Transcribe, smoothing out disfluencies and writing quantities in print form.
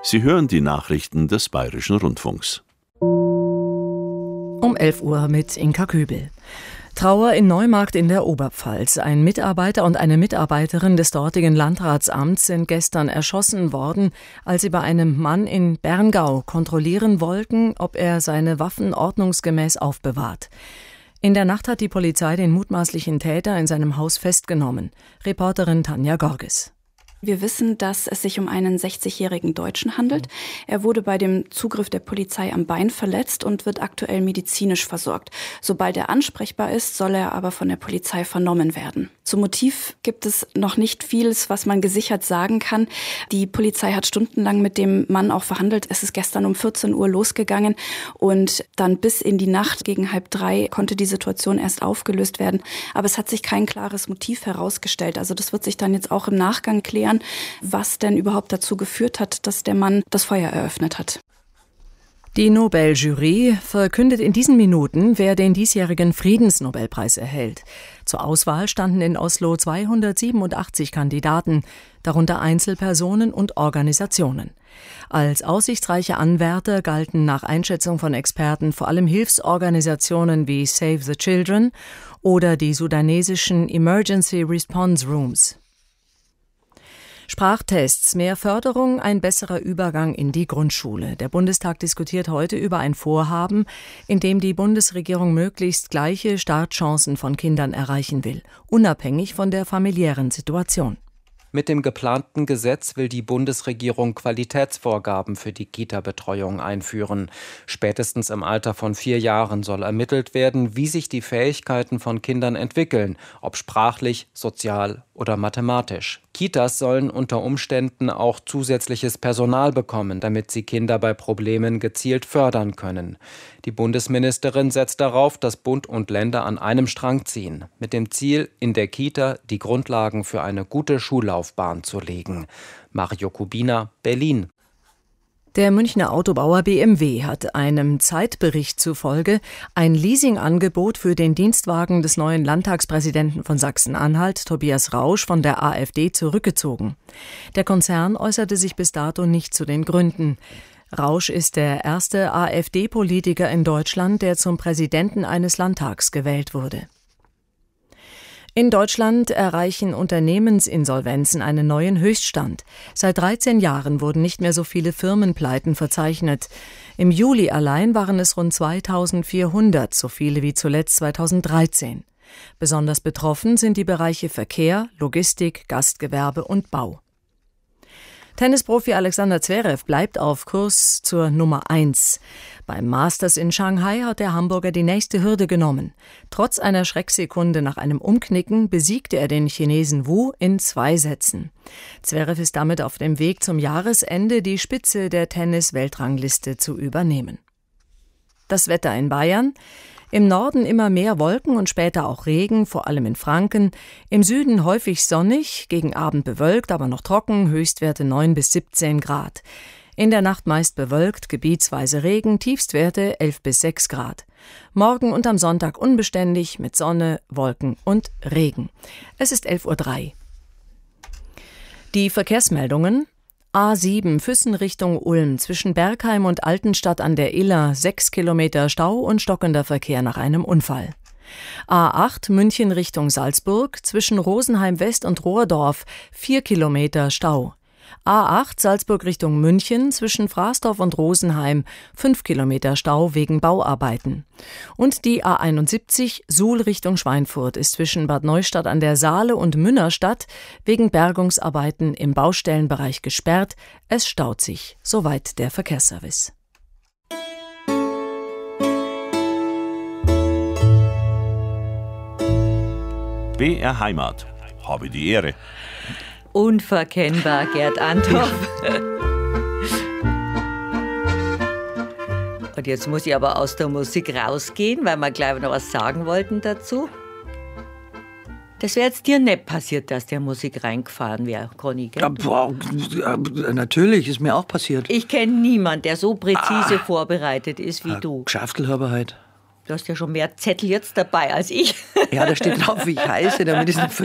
Sie hören die Nachrichten des Bayerischen Rundfunks. Um 11 Uhr mit Inka Kübel. Trauer in Neumarkt in der Oberpfalz. Ein Mitarbeiter und eine Mitarbeiterin des dortigen Landratsamts sind gestern erschossen worden, als sie bei einem Mann in Berngau kontrollieren wollten, ob er seine Waffen ordnungsgemäß aufbewahrt. In der Nacht hat die Polizei den mutmaßlichen Täter in seinem Haus festgenommen. Reporterin Tanja Gorges. Wir wissen, dass es sich um einen 60-jährigen Deutschen handelt. Er wurde bei dem Zugriff der Polizei am Bein verletzt und wird aktuell medizinisch versorgt. Sobald er ansprechbar ist, soll er aber von der Polizei vernommen werden. Zum Motiv gibt es noch nicht vieles, was man gesichert sagen kann. Die Polizei hat stundenlang mit dem Mann auch verhandelt. Es ist gestern um 14 Uhr losgegangen und dann bis in die Nacht gegen 2:30 konnte die Situation erst aufgelöst werden. Aber es hat sich kein klares Motiv herausgestellt. Also das wird sich dann jetzt auch im Nachgang klären, was denn überhaupt dazu geführt hat, dass der Mann das Feuer eröffnet hat. Die Nobeljury verkündet in diesen Minuten, wer den diesjährigen Friedensnobelpreis erhält. Zur Auswahl standen in Oslo 287 Kandidaten, darunter Einzelpersonen und Organisationen. Als aussichtsreiche Anwärter galten nach Einschätzung von Experten vor allem Hilfsorganisationen wie Save the Children oder die sudanesischen Emergency Response Rooms. Sprachtests, mehr Förderung, ein besserer Übergang in die Grundschule. Der Bundestag diskutiert heute über ein Vorhaben, in dem die Bundesregierung möglichst gleiche Startchancen von Kindern erreichen will, unabhängig von der familiären Situation. Mit dem geplanten Gesetz will die Bundesregierung Qualitätsvorgaben für die Kita-Betreuung einführen. Spätestens im Alter von 4 Jahren soll ermittelt werden, wie sich die Fähigkeiten von Kindern entwickeln, ob sprachlich, sozial oder mathematisch. Kitas sollen unter Umständen auch zusätzliches Personal bekommen, damit sie Kinder bei Problemen gezielt fördern können. Die Bundesministerin setzt darauf, dass Bund und Länder an einem Strang ziehen, mit dem Ziel, in der Kita die Grundlagen für eine gute Schullaufbahn zu legen. Mario Kubina, Berlin. Der Münchner Autobauer BMW hat einem Zeitbericht zufolge ein Leasingangebot für den Dienstwagen des neuen Landtagspräsidenten von Sachsen-Anhalt, Tobias Rausch, von der AfD zurückgezogen. Der Konzern äußerte sich bis dato nicht zu den Gründen. Rausch ist der erste AfD-Politiker in Deutschland, der zum Präsidenten eines Landtags gewählt wurde. In Deutschland erreichen Unternehmensinsolvenzen einen neuen Höchststand. Seit 13 Jahren wurden nicht mehr so viele Firmenpleiten verzeichnet. Im Juli allein waren es rund 2400, so viele wie zuletzt 2013. Besonders betroffen sind die Bereiche Verkehr, Logistik, Gastgewerbe und Bau. Tennisprofi Alexander Zverev bleibt auf Kurs zur Nummer 1. Beim Masters in Shanghai hat der Hamburger die nächste Hürde genommen. Trotz einer Schrecksekunde nach einem Umknicken besiegte er den Chinesen Wu in 2 Sätzen. Zverev ist damit auf dem Weg zum Jahresende, die Spitze der Tennis-Weltrangliste zu übernehmen. Das Wetter in Bayern: Im Norden immer mehr Wolken und später auch Regen, vor allem in Franken. Im Süden häufig sonnig, gegen Abend bewölkt, aber noch trocken, Höchstwerte 9 bis 17 Grad. In der Nacht meist bewölkt, gebietsweise Regen, Tiefstwerte 11 bis 6 Grad. Morgen und am Sonntag unbeständig mit Sonne, Wolken und Regen. Es ist 11:03 Uhr. Die Verkehrsmeldungen: A7 Füssen Richtung Ulm, zwischen Bergheim und Altenstadt an der Iller 6 Kilometer Stau und stockender Verkehr nach einem Unfall. A8 München Richtung Salzburg, zwischen Rosenheim West und Rohrdorf 4 Kilometer Stau. A8 Salzburg Richtung München, zwischen Fraßdorf und Rosenheim 5 Kilometer Stau wegen Bauarbeiten. Und die A71 Suhl Richtung Schweinfurt ist zwischen Bad Neustadt an der Saale und Münnerstadt wegen Bergungsarbeiten im Baustellenbereich gesperrt. Es staut sich. Soweit der Verkehrsservice. BR Heimat. Habe die Ehre. Unverkennbar, Gerd Anthoff. Und jetzt muss ich aber aus der Musik rausgehen, weil wir gleich noch was sagen wollten dazu. Das wäre jetzt dir nicht passiert, dass der Musik reingefahren wäre, Conny, gell? Natürlich, ist mir auch passiert. Ich kenne niemanden, der so präzise vorbereitet ist wie du. Geschafft habe heute. Du hast ja schon mehr Zettel jetzt dabei als ich. Ja, da steht drauf, wie ich heiße, damit ich es nicht